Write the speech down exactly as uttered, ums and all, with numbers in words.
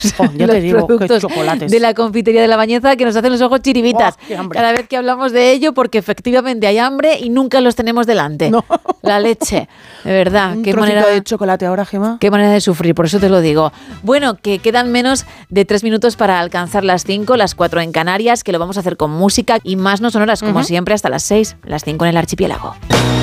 Oh, ya los te digo, productos qué chocolates. de la confitería de la Bañeza que nos hacen los ojos chiribitas Oh, qué hambre. cada vez que hablamos de ello, porque efectivamente hay hambre y nunca los tenemos delante. No. La leche, de verdad. Un qué trocito manera de chocolate ahora, Gemma. Qué manera de sufrir, por eso te lo digo. Bueno, que quedan menos de tres minutos para alcanzar las cinco, las cuatro en Canarias, que lo vamos a hacer con música y más no sonoras, como Uh-huh. siempre, hasta las seis, las cinco en el archipiélago.